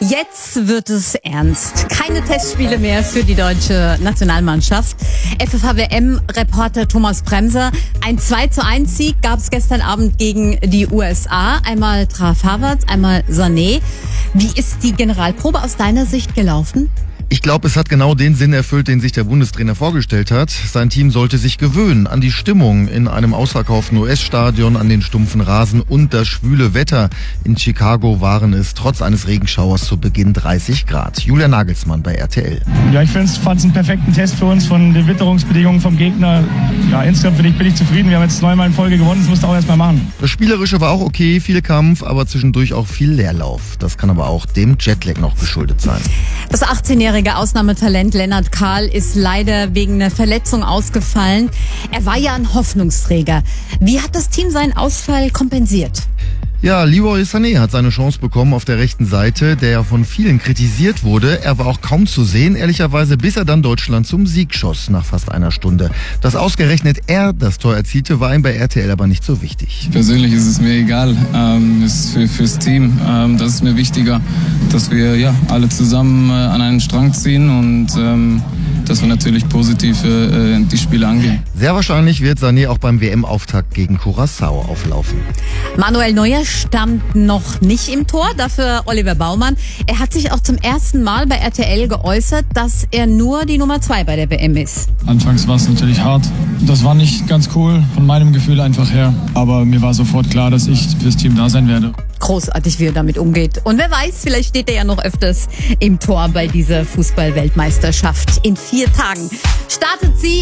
Jetzt wird es ernst. Keine Testspiele mehr für die deutsche Nationalmannschaft. FFH-WM-Reporter Thomas Bremser. Ein 2:1-Sieg gab es gestern Abend gegen die USA. Einmal traf Havertz, einmal Sané. Wie ist die Generalprobe aus deiner Sicht gelaufen? Ich glaube, es hat genau den Sinn erfüllt, den sich der Bundestrainer vorgestellt hat. Sein Team sollte sich gewöhnen an die Stimmung in einem ausverkauften US-Stadion, an den stumpfen Rasen und das schwüle Wetter. In Chicago waren es trotz eines Regenschauers zu Beginn 30 Grad. Julian Nagelsmann bei RTL. Ja, ich fand es einen perfekten Test für uns von den Witterungsbedingungen vom Gegner. Ja, insgesamt bin ich zufrieden. Wir haben jetzt 9-mal in Folge gewonnen, das musst du auch erstmal machen. Das Spielerische war auch okay, viel Kampf, aber zwischendurch auch viel Leerlauf. Das kann aber auch dem Jetlag noch geschuldet sein. Das 18-jährige Ausnahmetalent Lennart Kahl ist leider wegen einer Verletzung ausgefallen. Er war ja ein Hoffnungsträger. Wie hat das Team seinen Ausfall kompensiert? Ja, Leroy Sané hat seine Chance bekommen auf der rechten Seite, der ja von vielen kritisiert wurde. Er war auch kaum zu sehen, ehrlicherweise, bis er dann Deutschland zum Sieg schoss nach fast einer Stunde. Dass ausgerechnet er das Tor erzielte, war ihm bei RTL aber nicht so wichtig. Persönlich ist es mir egal, ist fürs Team. Das ist mir wichtiger, dass wir alle zusammen an einen Strang ziehen und dass wir natürlich positiv die Spiele angehen. Sehr wahrscheinlich wird Sané auch beim WM-Auftakt gegen Curaçao auflaufen. Manuel Neuer stand noch nicht im Tor, dafür Oliver Baumann. Er hat sich auch zum ersten Mal bei RTL geäußert, dass er nur die Nummer 2 bei der WM ist. Anfangs war es natürlich hart. Das war nicht ganz cool, von meinem Gefühl einfach her. Aber mir war sofort klar, dass ich fürs Team da sein werde. Großartig, wie er damit umgeht. Und wer weiß, vielleicht steht er ja noch öfters im Tor bei dieser Fußball-Weltmeisterschaft. In 4 Tagen startet sie.